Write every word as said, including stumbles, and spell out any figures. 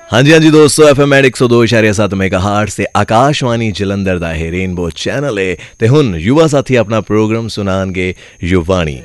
ਹਾਂਜੀ ਹਾਂਜੀ ਦੋਸਤੋ ਐਫ ਐਮ ਇੱਕ ਸੌ ਦੋ ਇਸ਼ਾਰੇ ਸੱਤ ਮੈਗਾਹਰਟਜ਼ ਤੇ ਆਕਾਸ਼ਵਾਣੀ ਜਲੰਧਰ ਦਾ ਇਹ ਰੇਨਬੋ ਚੈਨਲ ਹੈ ਤੇ ਹੁਣ ਯੁਵਾ ਸਾਥੀ ਆਪਣਾ ਪ੍ਰੋਗਰਾਮ ਸੁਣਾਉਣਗੇ ਯੁਵਾਣੀ।